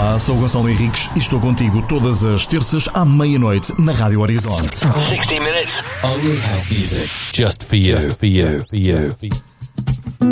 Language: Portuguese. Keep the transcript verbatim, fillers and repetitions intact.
Olá, sou o Gonçalo Henriques e estou contigo todas as terças à meia-noite na Rádio Horizonte. sixty minutes only house music. Just for you, for you, for you, for you.